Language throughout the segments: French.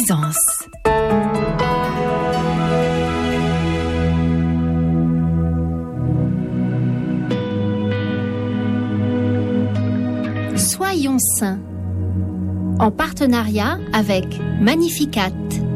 Présence. Soyons saints, en partenariat avec Magnificat.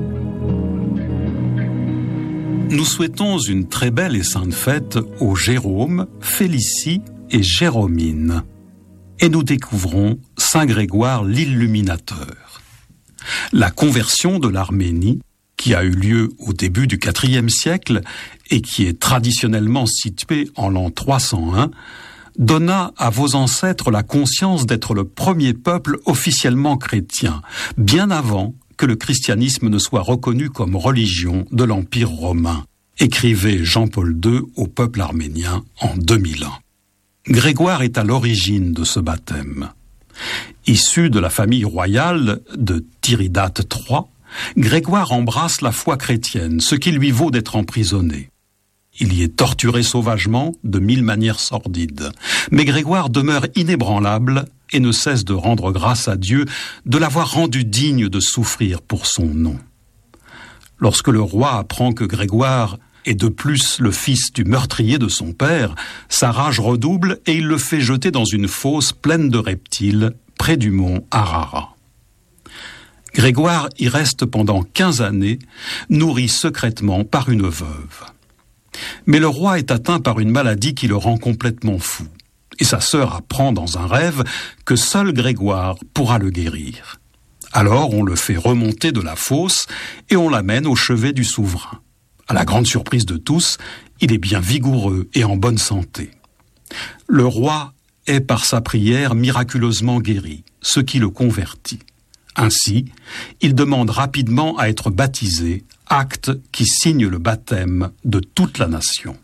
Nous souhaitons une très belle et sainte fête aux Jérôme, Félicie et Jérômine. Et nous découvrons Saint Grégoire l'Illuminateur. La conversion de l'Arménie, qui a eu lieu au début du IVe siècle et qui est traditionnellement située en l'an 301, donna à vos ancêtres la conscience d'être le premier peuple officiellement chrétien, bien avant que le christianisme ne soit reconnu comme religion de l'Empire romain, écrivait Jean-Paul II au peuple arménien en 2001. Grégoire est à l'origine de ce baptême. Issu de la famille royale de Tiridate III, Grégoire embrasse la foi chrétienne, ce qui lui vaut d'être emprisonné. Il y est torturé sauvagement de 1000 manières sordides. Mais Grégoire demeure inébranlable et ne cesse de rendre grâce à Dieu de l'avoir rendu digne de souffrir pour son nom. Lorsque le roi apprend que Grégoire est de plus le fils du meurtrier de son père, sa rage redouble et il le fait jeter dans une fosse pleine de reptiles près du mont Ararat. Grégoire y reste pendant 15 années, nourri secrètement par une veuve. Mais le roi est atteint par une maladie qui le rend complètement fou. Et sa sœur apprend dans un rêve que seul Grégoire pourra le guérir. Alors on le fait remonter de la fosse et on l'amène au chevet du souverain. À la grande surprise de tous, il est bien vigoureux et en bonne santé. Le roi est par sa prière miraculeusement guéri, ce qui le convertit. Ainsi, il demande rapidement à être baptisé, acte qui signe le baptême de toute la nation.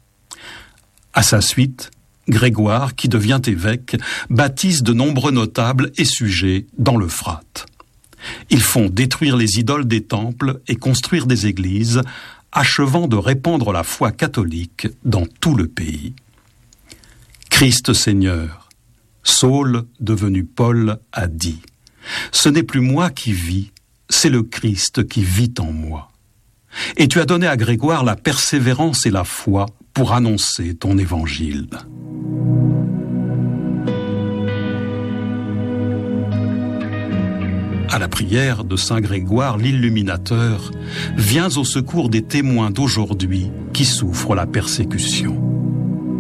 À sa suite, Grégoire, qui devient évêque, baptise de nombreux notables et sujets dans l'Euphrate. Ils font détruire les idoles des temples et construire des églises, achevant de répandre la foi catholique dans tout le pays. Christ Seigneur, Saul, devenu Paul, a dit « Ce n'est plus moi qui vis, c'est le Christ qui vit en moi. » Et tu as donné à Grégoire la persévérance et la foi pour annoncer ton évangile. À la prière de Saint Grégoire l'Illuminateur, viens au secours des témoins d'aujourd'hui qui souffrent la persécution.